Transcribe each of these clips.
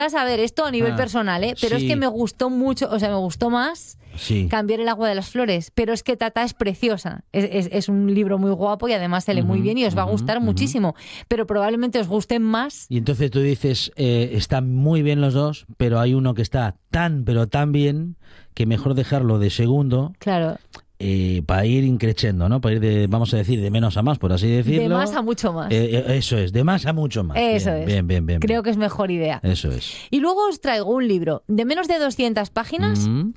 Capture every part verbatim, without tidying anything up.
A ver, esto a nivel Ah, personal, ¿eh? Pero sí. es que me gustó mucho, o sea, me gustó más Sí. Cambiar el agua de las flores. Pero es que Tata es preciosa. Es, es, es un libro muy guapo y además se lee Ujú, muy bien y os va a ujú, gustar ujú. muchísimo. Pero probablemente os gusten más. Y entonces tú dices, eh, están muy bien los dos, pero hay uno que está tan, pero tan bien, que mejor dejarlo de segundo Claro. eh, para ir increciendo, ¿no? Para ir, de, vamos a decir, de menos a más, por así decirlo. De más a mucho más. Eh, eh, eso es, de más a mucho más. Eso bien, es. Bien, bien, bien. Creo bien. que es mejor idea. Eso es. Y luego os traigo un libro de menos de doscientas páginas. Mm.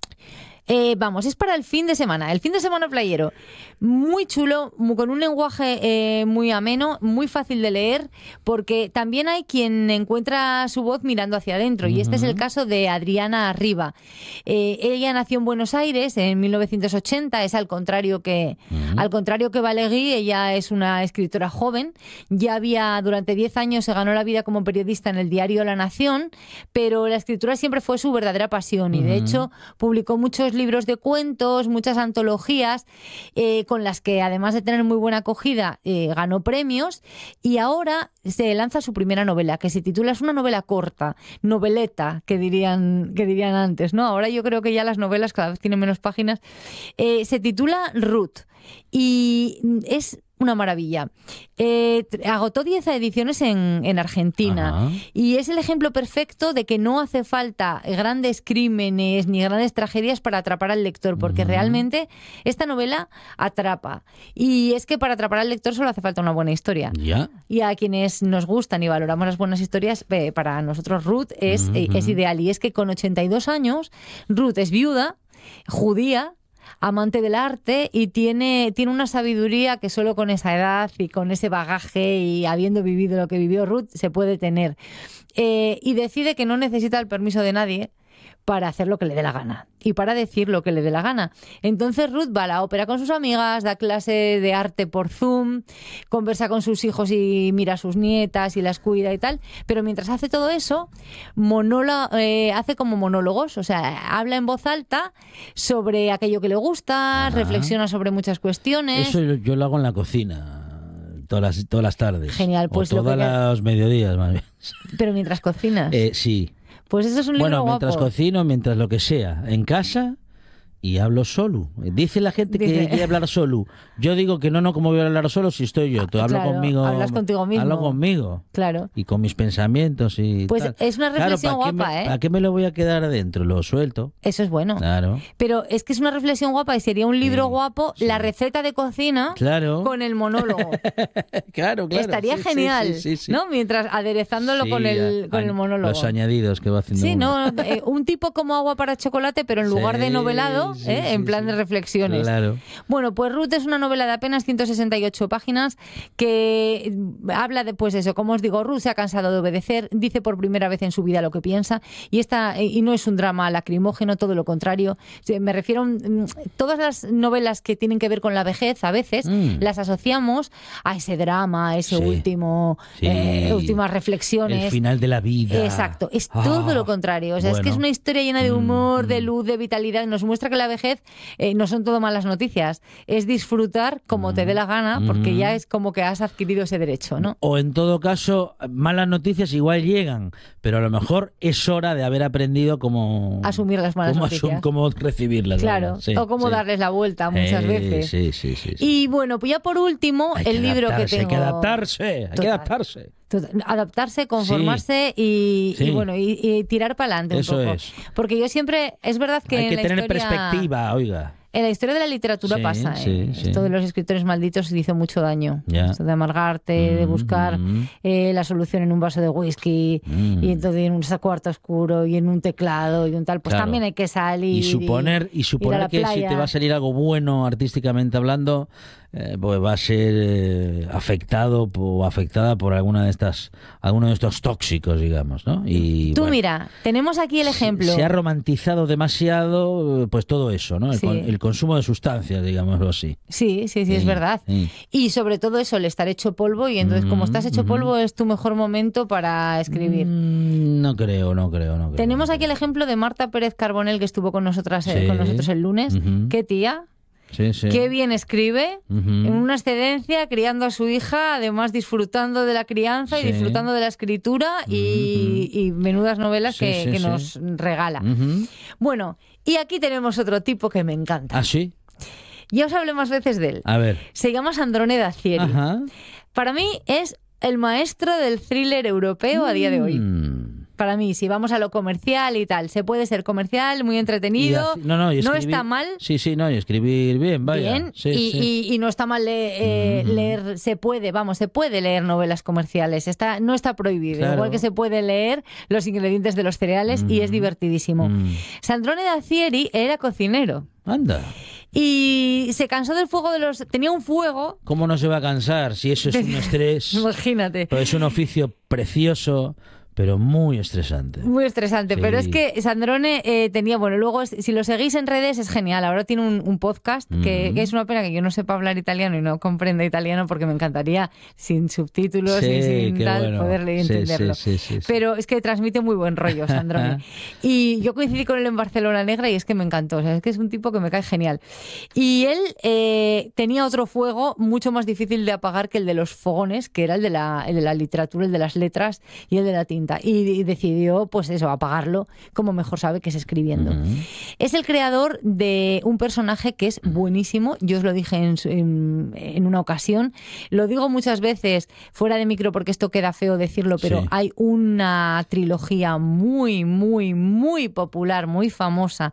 Eh, vamos, es para el fin de semana, el fin de semana playero. Muy chulo, muy- con un lenguaje eh, muy ameno, muy fácil de leer, porque también hay quien encuentra su voz mirando hacia adentro, y este es el caso de Adriana Riva. Eh, ella nació en Buenos Aires en mil novecientos ochenta, es al contrario que, Ujú. al contrario que Valegui, ella es una escritora joven, ya había durante diez años se ganó la vida como periodista en el diario La Nación, pero la escritura siempre fue su verdadera pasión, y de Ujú. hecho publicó muchos libros de cuentos, muchas antologías, eh, con las que además de tener muy buena acogida, eh, ganó premios, y ahora se lanza su primera novela, que se titula, es una novela corta, noveleta, que dirían, que dirían antes, ¿no? Ahora yo creo que ya las novelas cada vez tienen menos páginas. Eh, se titula Ruth, y es una maravilla. Eh, tr- agotó diez ediciones en, en Argentina. Ajá. Y es el ejemplo perfecto de que no hace falta grandes crímenes ni grandes tragedias para atrapar al lector, porque Ujú. realmente esta novela atrapa. Y es que para atrapar al lector solo hace falta una buena historia. Ya. Y a quienes nos gustan y valoramos las buenas historias, eh, para nosotros Ruth es, eh, Ujú. es ideal. Y es que con ochenta y dos años, Ruth es viuda, judía, amante del arte, y tiene, tiene una sabiduría que solo con esa edad y con ese bagaje y habiendo vivido lo que vivió Ruth se puede tener. Eh, y decide que no necesita el permiso de nadie para hacer lo que le dé la gana y para decir lo que le dé la gana. Entonces Ruth va a la ópera con sus amigas, da clase de arte por Zoom, conversa con sus hijos y mira a sus nietas y las cuida y tal, pero mientras hace todo eso, monólogo, eh, hace como monólogos, o sea, habla en voz alta sobre aquello que le gusta, Ajá. reflexiona sobre muchas cuestiones. Eso yo, yo lo hago en la cocina. Todas las, todas las tardes. Genial, pues o lo todos que- los mediodías, más bien. Pero mientras cocinas. Eh, sí. Pues eso es un libro Bueno, guapo. mientras cocino, mientras lo que sea, en casa, y hablo solo. Dice la gente que Dice- quiere hablar solo. Yo digo que no, no, ¿cómo voy a hablar solo si estoy yo? Tú hablo claro, conmigo. hablas contigo mismo. Hablo conmigo. Claro. Y con mis pensamientos y Pues tal. es una Claro, reflexión ¿para qué guapa, me- ¿eh? ¿Para qué me lo voy a quedar adentro? Lo suelto. Eso es bueno. Claro. Pero es que es una reflexión guapa y sería un libro Sí, guapo, sí. la receta de cocina Claro. con el monólogo. Claro, claro. Estaría Sí, sí, genial, sí, sí, sí. ¿no? Mientras aderezándolo Sí, con el, con a- el monólogo. Los añadidos que va haciendo Sí, uno. no, eh, un tipo como Agua para chocolate, pero en lugar de Sí, novelado, sí, ¿eh? sí, en plan sí. de reflexiones. Claro. Bueno, pues Ruth es una novela de apenas ciento sesenta y ocho páginas que habla de, pues eso, como os digo, Ruth se ha cansado de obedecer, dice por primera vez en su vida lo que piensa, y esta y no es un drama lacrimógeno, todo lo contrario. Sí, me refiero a un- todas las novelas que tienen que ver con la vejez, a veces Mm. las asociamos a ese drama, a ese Sí. último, Sí. eh, últimas reflexiones. El final de la vida. Exacto, es Ah, todo lo contrario. O sea, es que bueno. es una historia llena de humor, Mm, de mm. luz, de vitalidad. Nos muestra que la vejez eh, no son todo malas noticias. Es disfrutar como te dé la gana, porque Mm. ya es como que has adquirido ese derecho, ¿no? O en todo caso, malas noticias igual llegan, pero a lo mejor es hora de haber aprendido cómo Asumir las malas cómo, noticias. asum- cómo recibirlas. Claro, ¿verdad? Sí, o cómo sí. darles la vuelta muchas Eh, veces. Sí, sí, sí. sí. Y bueno, pues ya por último, Hay el que libro que adaptarse, tengo... Hay que adaptarse, hay que Total. adaptarse. Total, adaptarse, conformarse y, Sí. y bueno, y, y tirar para adelante un Eso poco. es. Porque yo siempre, es verdad que Hay en que la tener historia- perspectiva, oiga. En la historia de la literatura Sí, pasa, sí, ¿eh? sí. Esto de los escritores malditos hizo mucho daño. Ya. Esto de amargarte, de Mm, buscar mm. eh, la solución en un vaso de whisky Mm. y entonces en un cuarto oscuro y en un teclado y un tal. Pues Claro. también hay que salir. Y suponer, y ir a suponer la que si playa. te va a salir algo bueno artísticamente hablando, eh, pues va a ser eh, afectado po- o afectada por alguna de estas, alguno de estos tóxicos, digamos, ¿no? Y Tú bueno, mira, tenemos aquí el ejemplo. se ha romantizado demasiado, eh, pues todo eso, ¿no? El, Sí. con- el consumo de sustancias, digámoslo así. Sí, sí, sí, es Sí, verdad. sí. Y sobre todo eso, el estar hecho polvo y entonces como Mm, estás hecho ujú. polvo es tu mejor momento para escribir. Mm, no creo, no creo, no creo. Tenemos no aquí el creo. ejemplo de Marta Pérez Carbonell, que estuvo con nosotras eh, Sí. con nosotros el lunes. Ujú. Qué tía, Sí, sí. Qué bien escribe, Ujú. en una excedencia, criando a su hija, además disfrutando de la crianza Sí. y disfrutando de la escritura y, y menudas novelas Sí, que, sí, que sí. nos regala. Ujú. Bueno, y aquí tenemos otro tipo que me encanta. ¿Ah, sí? Ya os hablé más veces de él. A ver. Se llama Sandrone Dazieri. Ajá. Para mí es el maestro del thriller europeo a día de hoy. Mm. Para mí, si vamos a lo comercial y tal, se puede ser comercial, muy Y entretenido, haci- no, no, y no escribir- está mal. Sí, sí, no, y escribir bien, vaya. Bien, Sí, y, sí. y- y no está mal le- eh, Ujú. leer, se puede, vamos, se puede leer novelas comerciales, está, no está prohibido, Claro. igual que se puede leer Los ingredientes de los cereales y es divertidísimo. Mm. Sandrone Dazieri era cocinero Anda. y se cansó del fuego de los... tenía un fuego, ¿Cómo no se va a cansar si eso es un estrés? imagínate. Pero es un oficio precioso, pero muy estresante. Muy estresante, Sí. pero es que Sandrone eh, tenía, bueno, luego es- si lo seguís en redes es genial, ahora tiene un, un podcast que, Ujú. que es una pena que yo no sepa hablar italiano y no comprenda italiano porque me encantaría sin subtítulos Sí, y sin qué tal bueno. poder Sí, entenderlo. sí, sí, sí, sí. Pero es que transmite muy buen rollo Sandrone. Y yo coincidí con él en Barcelona Negra y es que me encantó, o sea, es que es un tipo que me cae genial. Y él eh, tenía otro fuego mucho más difícil de apagar que el de los fogones, que era el de la, el de la literatura, el de las letras y el de la tinta. Y, y decidió, pues eso, apagarlo como mejor sabe, que es escribiendo. Ujú. Es el creador de un personaje que es buenísimo. Yo os lo dije en, su- en, en una ocasión. Lo digo muchas veces fuera de micro porque esto queda feo decirlo, pero Sí. hay una trilogía muy, muy, muy popular, muy famosa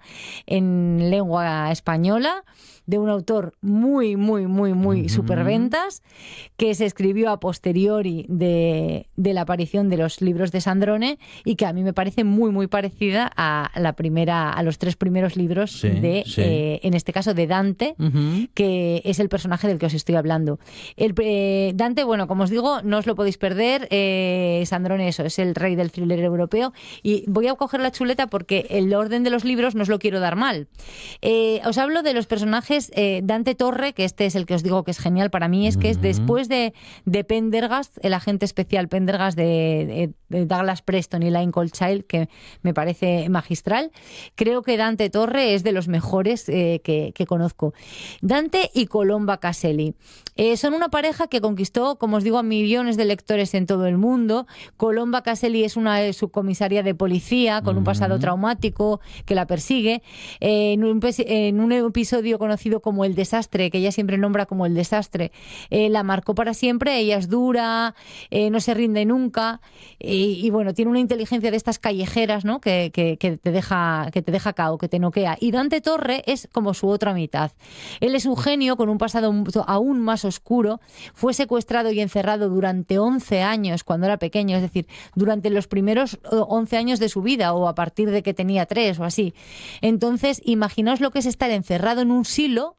en lengua española, de un autor muy, muy, muy, muy Ujú. superventas, que se escribió a posteriori de, de la aparición de los libros de Sandrone y que a mí me parece muy, muy parecida a la primera, a los tres primeros libros Sí, de, sí. eh, en este caso, de Dante, Ujú. que es el personaje del que os estoy hablando. El, eh, Dante, bueno, como os digo, no os lo podéis perder. Eh, Sandrone, eso, es el rey del thriller europeo. Y voy a coger la chuleta porque el orden de los libros no os lo quiero dar mal. Eh, os hablo de los personajes. eh, Dante Torre, que este es el que os digo que es genial para mí, es que es Ujú. después de, de Pendergast, el agente especial Pendergast de, de- de Douglas Preston y Lincoln Child, que me parece magistral. Creo que Dante Torre es de los mejores eh, que, que conozco. Dante y Colomba Caselli. Eh, son una pareja que conquistó, como os digo, a millones de lectores en todo el mundo. Colomba Caselli es una eh, subcomisaria de policía con un pasado traumático que la persigue. Eh, en, un, pes- en un episodio conocido como El Desastre, que ella siempre nombra como El Desastre, eh, la marcó para siempre. Ella es dura, eh, no se rinde nunca y, y, bueno, tiene una inteligencia de estas callejeras, ¿no? que, que, que te deja que te deja cao, que te noquea. Y Dante Torre es como su otra mitad. Él es un genio con un pasado aún más oscuro. Fue secuestrado y encerrado durante once años cuando era pequeño, es decir, durante los primeros once años de su vida o a partir de que tenía tres o así. Entonces, imaginaos lo que es estar encerrado en un silo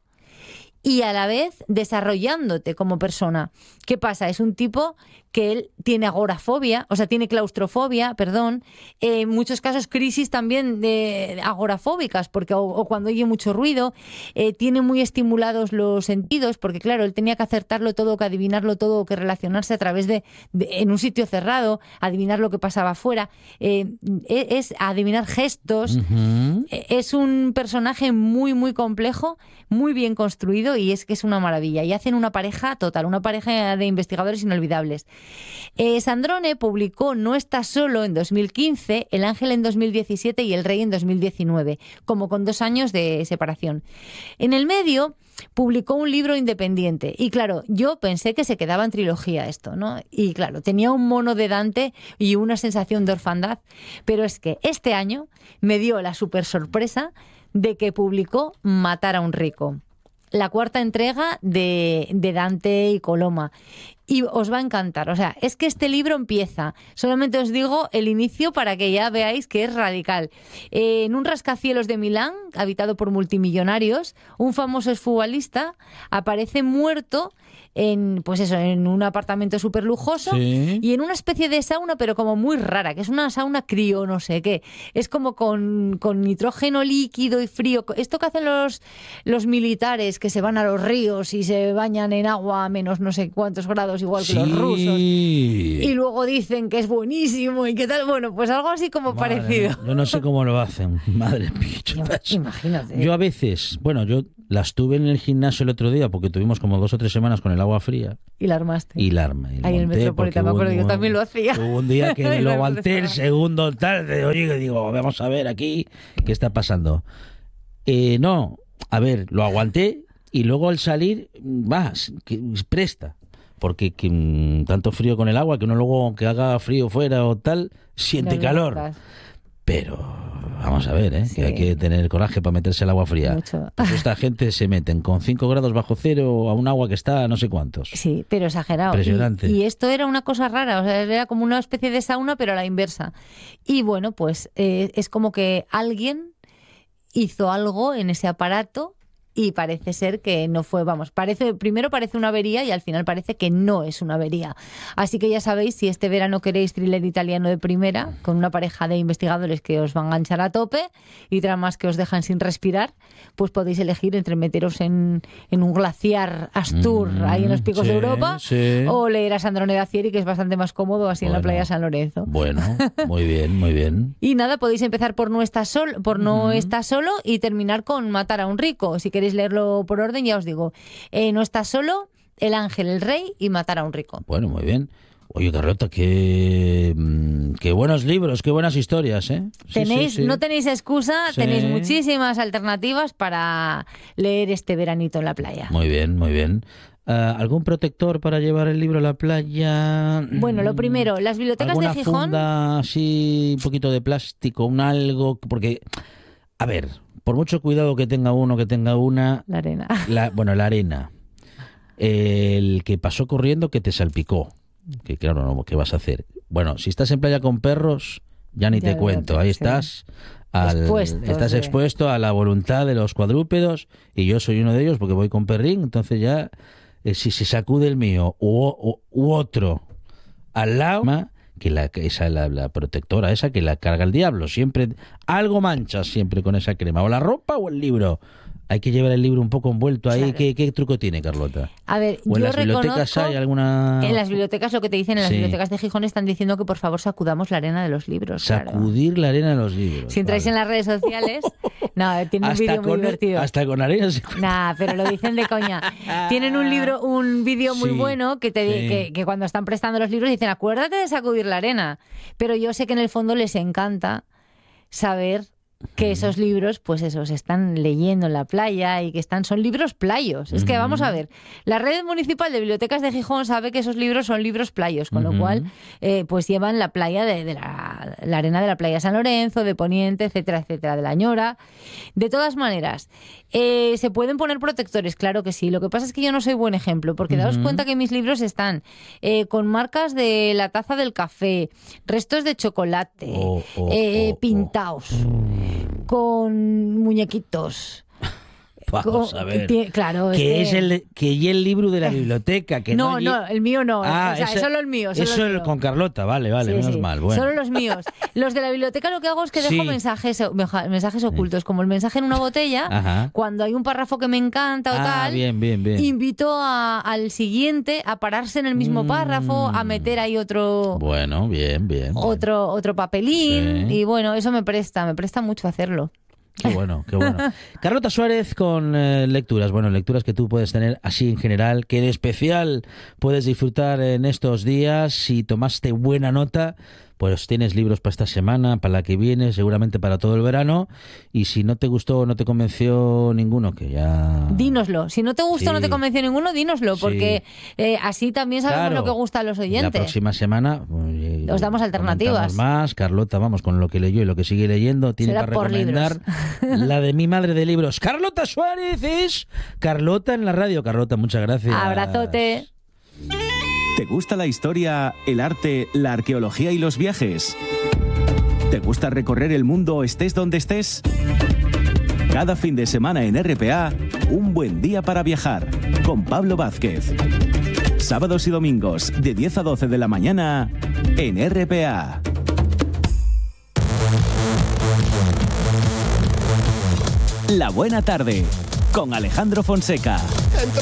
y a la vez desarrollándote como persona. ¿Qué pasa? Es un tipo que él tiene agorafobia, o sea, tiene claustrofobia, perdón, eh, en muchos casos crisis también de agorafóbicas, porque o, o cuando oye mucho ruido, eh, tiene muy estimulados los sentidos, porque claro, él tenía que acertarlo todo, que adivinarlo todo, que relacionarse a través de, de en un sitio cerrado, adivinar lo que pasaba afuera, eh, es adivinar gestos. Ujú. Es un personaje muy, muy complejo, muy bien construido y es que es una maravilla. Y hacen una pareja total, una pareja de investigadores inolvidables. Eh, Sandrone publicó No estás solo en dos mil quince, El ángel en dos mil diecisiete y El rey en dos mil diecinueve, como con dos años de separación. En el medio publicó un libro independiente y claro, yo pensé que se quedaba en trilogía esto, ¿no? Y claro, tenía un mono de Dante y una sensación de orfandad, pero es que este año me dio la super sorpresa de que publicó Matar a un rico, la cuarta entrega de, de Dante y Coloma. Y os va a encantar. O sea, es que este libro empieza. Solamente os digo el inicio para que ya veáis que es radical. Eh, en un rascacielos de Milán, habitado por multimillonarios, un famoso exfutbolista aparece muerto en, pues eso, en un apartamento súper lujoso Sí. y en una especie de sauna, pero como muy rara, que es una sauna crío, no sé qué. Es como con, con nitrógeno líquido y frío. Esto que hacen los, los militares que se van a los ríos y se bañan en agua a menos no sé cuántos grados, igual que los rusos. Y luego dicen que es buenísimo y qué tal. Bueno, pues algo así como Madre parecido. mía, yo no sé cómo lo hacen. Madre mía. Imagínate. Yo a veces, bueno, yo Las tuve en el gimnasio el otro día porque tuvimos como dos o tres semanas con el agua fría. Y la armaste. Y la armé. Ahí en el Metropolitano, me acuerdo, un, yo también lo hacía. Hubo un día que lo aguanté el segundo tal, de, oye, que digo, vamos a ver aquí qué está pasando. Eh, no, a ver, lo aguanté y luego al salir, va, que presta. Porque que, mm, tanto frío con el agua que uno luego, aunque haga frío fuera o tal, siente no calor. Notas. Pero vamos a ver, ¿eh? Sí. Que hay que tener coraje para meterse al agua fría. Mucho. Pues esta gente se meten con cinco grados bajo cero a un agua que está a no sé cuántos. Sí, pero exagerado. Impresionante. Y, y esto era una cosa rara, o sea, era como una especie de sauna, pero a la inversa. Y bueno, pues eh, es como que alguien hizo algo en ese aparato. Y parece ser que no fue, vamos, parece primero parece una avería y al final parece que no es una avería. Así que ya sabéis, si este verano queréis thriller italiano de primera, con una pareja de investigadores que os van a enganchar a tope y tramas que os dejan sin respirar, pues podéis elegir entre meteros en, en un glaciar Astur, mm, ahí en los picos sí, de Europa, sí. o leer a Sandrone Dacieri, que es bastante más cómodo así bueno, en la playa de San Lorenzo. Bueno, muy bien, muy bien. Y nada, podéis empezar por No estás solo, por No mm. estás solo y terminar con Matar a un rico. Si queréis leerlo por orden, ya os digo, eh, No estás solo, El ángel, el rey y Matar a un rico. Bueno, muy bien. Oye, Carlota, qué, qué buenos libros, qué buenas historias, ¿eh? Sí, tenéis, sí, sí. No tenéis excusa, sí. Tenéis muchísimas alternativas para leer este veranito en la playa. Muy bien, muy bien. Uh, ¿Algún protector para llevar el libro a la playa? Bueno, lo primero, las bibliotecas de Gijón... ¿Alguna funda así, un poquito de plástico, un algo? Porque, a ver, por mucho cuidado que tenga uno, que tenga una... La arena. La, bueno, la arena. El que pasó corriendo que te salpicó. Que claro, no, ¿qué vas a hacer? Bueno, si estás en playa con perros, ya ni ya te cuento. Ahí sí. estás... Al, expuesto, estás sí. expuesto a la voluntad de los cuadrúpedos y yo soy uno de ellos porque voy con perrín, entonces ya... Eh, si se sacude el mío u, u, u otro al lado, que la, esa la, la protectora esa que la carga el diablo, siempre algo manchas siempre con esa crema, o la ropa o el libro. Hay que llevar el libro un poco envuelto ahí. Claro. ¿Qué, ¿Qué truco tiene, Carlota? A ver, ¿O en yo las bibliotecas hay alguna...? En las bibliotecas, lo que te dicen, en las sí. bibliotecas de Gijón están diciendo que por favor sacudamos la arena de los libros. Sacudir claro. la arena de los libros. Si entráis vale. en las redes sociales... No, tienen un vídeo muy divertido. Hasta con arena se Nah, pero lo dicen de coña. Tienen un libro, un vídeo muy sí, bueno que, te, sí. que, que cuando están prestando los libros dicen, acuérdate de sacudir la arena. Pero yo sé que en el fondo les encanta saber que esos libros, pues eso, se están leyendo en la playa y que están, son libros playos. Es uh-huh. que vamos a ver, la red municipal de bibliotecas de Gijón sabe que esos libros son libros playos, con uh-huh. lo cual eh, pues llevan la playa de, de la, la arena de la playa San Lorenzo, de Poniente, etcétera, etcétera, de la Ñora. De todas maneras, eh, ¿se pueden poner protectores? Claro que sí. Lo que pasa es que yo no soy buen ejemplo, porque uh-huh. daos cuenta que mis libros están eh, con marcas de la taza del café, restos de chocolate, oh, oh, eh, oh, pintados. Oh. Con muñequitos. Vamos con, a ver. Tiene, claro, que es es el que y el libro de la biblioteca. Que no, no, no, el mío no. Ah, o sea, ese, solo el mío. Solo eso el mío. con Carlota, vale, vale, sí, menos sí. mal. Bueno. Solo los míos. Los de la biblioteca lo que hago es que dejo sí. mensajes, mensajes ocultos, sí. como el mensaje en una botella. Ajá. Cuando hay un párrafo que me encanta o ah, tal, bien, bien, bien. invito a, al siguiente a pararse en el mismo mm. párrafo, a meter ahí otro. Bueno, bien, bien. Otro, bien. otro papelín. Sí. Y bueno, eso me presta, me presta mucho hacerlo. Qué bueno, qué bueno. Carlota Suárez con eh, lecturas, bueno, lecturas que tú puedes tener así en general, que en especial puedes disfrutar en estos días. Si tomaste buena nota, pues tienes libros para esta semana, para la que viene, seguramente para todo el verano. Y si no te gustó o no te convenció ninguno, que ya... Dínoslo. Si no te gustó o sí. no te convenció ninguno, dínoslo, porque sí. eh, así también sabemos claro. lo que gusta a los oyentes. La próxima semana... Eh, os damos alternativas. Más. Carlota, vamos, con lo que leyó y lo que sigue leyendo, tiene Será para recomendar la de mi madre de libros. Carlota Suárez es Carlota en la radio. Carlota, muchas gracias. Abrazote. ¿Te gusta la historia, el arte, la arqueología y los viajes? ¿Te gusta recorrer el mundo estés donde estés? Cada fin de semana en R P A, un buen día para viajar, con Pablo Vázquez. Sábados y domingos, de diez a doce de la mañana, en R P A. La buena tarde, con Alejandro Fonseca.